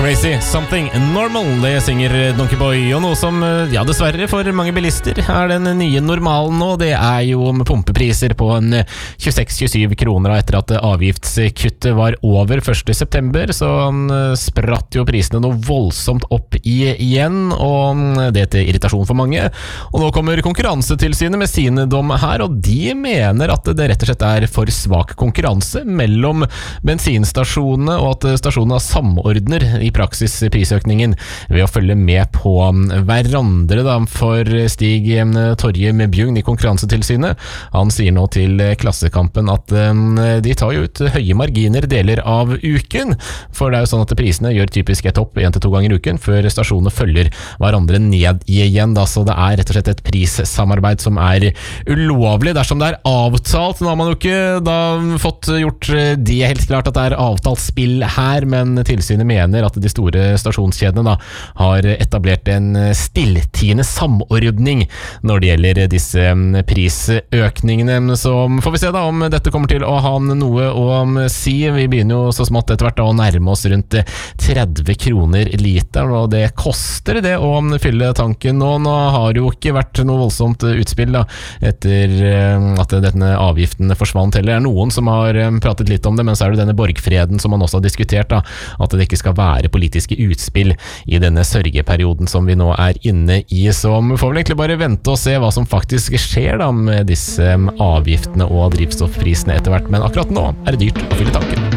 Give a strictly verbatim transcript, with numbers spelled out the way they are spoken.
Crazy, something normal, det synger Donkey Boy, og noe som, ja dessverre for mange bilister er den nye normalen nå, det er jo med pumpepriser på en tjueseks til tjuesju kroner etter at avgiftskuttet var over første september, så spratt jo prisene noe voldsomt opp i, igjen, og det til irritasjon for mange. Og nå kommer Konkurransetilsynet med sine dom her, og de mener at det rett og slett er for svak konkurranse mellom bensinstasjonene, og at stasjonene samordner i praksis prisøkningen ved å følge med på hverandre da, for Stig Torje med Bjugn i Konkurransetilsynet. Han sier nå til Klassekampen at de tar jo ut høye marginer deler av uken, for det er jo sånn at prisene gjør typisk et hopp en til to ganger i uken før stasjonene følger hverandre ned igjen da, så det er rett og slett et prissamarbeid som er ulovlig dersom det er avtalt. Nå har man jo ikke da fått gjort det helt klart at det er avtalt spill her, men tilsynet mener at de store stasjonskjedene da har etablert en stilltiende samordning når det gjelder disse prisøkningene. Så får vi se da om dette kommer til å ha noe å si. Vi begynner jo så smått etter hvert da å nærme oss rundt tretti kroner liter, og det koster det å fylle tanken nå. Nå har jo ikke vært noe voldsomt utspill da, etter at denne avgiften forsvant heller. Det er noen som har pratet litt om det, men så er det denne borgfreden som man også har diskutert da, at det ikke skal være politiske utspill i denne sørgeperioden som vi nå er inne i, så vi får vel egentlig bare vente og se hva som faktisk skjer da med disse avgiftene og drivstoffprisene etter hvert, men akkurat nå er det dyrt å fylle tanken.